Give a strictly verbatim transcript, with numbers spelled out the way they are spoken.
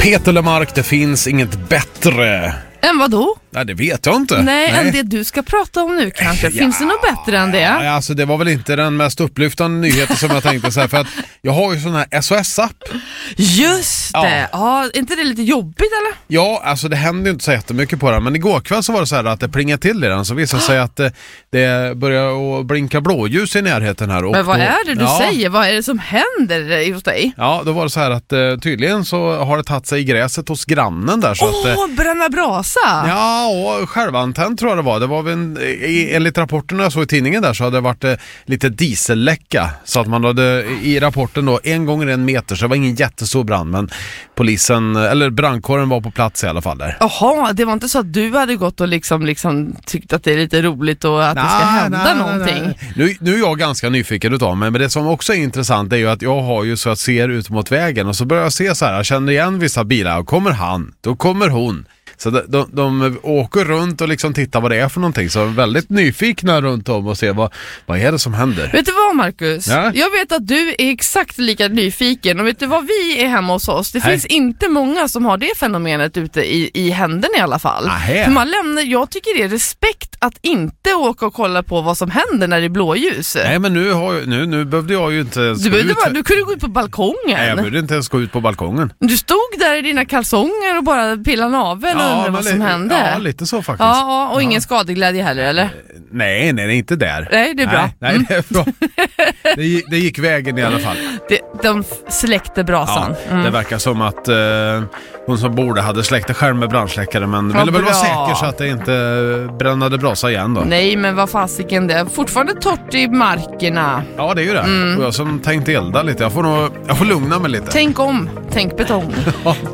Peter Lemark, det finns inget bättre. Än vad då? Nej, det vet jag inte. Nej, Nej. än det du ska prata om nu kanske. Finns ja, det något bättre än det? Ja, alltså det var väl inte den mest upplyftande nyheten som jag tänkte så här, för att jag har ju sån här S O S-app. Just det. Ja. Ja, är inte det lite jobbigt eller? Ja, alltså det händer ju inte så jättemycket på den. Men igår kväll så var det så här att det plingade till i den. Så visade sig att det, det börjar att blinka blåljus i närheten här. Och men vad då, är det du ja. säger? Vad är det som händer hos dig? Ja, då var det så här att tydligen så har det tagit sig i gräset hos grannen där. Åh, oh, bränna brasa! Ja, och självantänd tror jag det var. Det var väl en, enligt rapporterna jag såg i tidningen där så hade det varit eh, lite dieselläcka. Så att man hade i rapporten då en gånger en meter, så det var ingen jättestor brand, men polisen, eller brandkåren var på plats i alla fall där. Jaha, det var inte så att du hade gått och liksom, liksom tyckt att det är lite roligt och att nah, det ska hända nah, någonting? Nah. Nu, nu är jag ganska nyfiken utav mig, men det som också är intressant är ju att jag har ju så att ser ut mot vägen och så börjar jag se så här, jag känner igen vissa bilar och kommer han, då kommer hon. Så de, de, de åker runt och liksom tittar vad det är för någonting. Så väldigt nyfikna runt om och se vad, vad är det som händer. Vet du vad, Marcus? Ja? Jag vet att du är exakt lika nyfiken. Och vet du vad, vi är hemma hos oss. Det Hej. finns inte många som har det fenomenet ute i, i händerna i alla fall. För man lämnar, jag tycker det är respekt att inte åka och kolla på vad som händer när det är blåljus. Nej, men nu, har jag, nu, nu behövde jag ju inte du, behövde bara, du kunde gå ut på balkongen. Nej, jag behövde inte ens gå ut på balkongen. Du stod där i dina kalsonger och bara pillade naveln. Ja, undrar vad som li- hände. Ja, lite så faktiskt. Ja, och ingen ja. skadeglädje heller, eller? Nej, nej, det är inte där. Nej, det är bra. Nej, nej det är bra. det, gick, det gick vägen i alla fall. Det, de släckte brasan. Ja, mm. Det verkar som att eh, hon som borde hade släckt det själv med brandsläckare, men ja, ville väl vara säker så att det inte brännade brasa igen då. Nej, men vad fasiken, det är fortfarande torrt i markerna. Ja, det är ju det. Mm. Och jag som tänkte elda lite, jag får nog, jag får lugna mig lite. Tänk om, tänk betong.